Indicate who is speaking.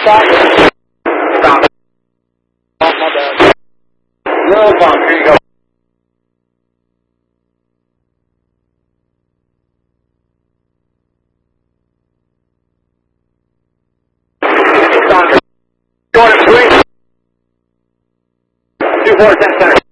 Speaker 1: Stop. Oh, my bad. Little bump, here you go. Going to 3. 2410 center.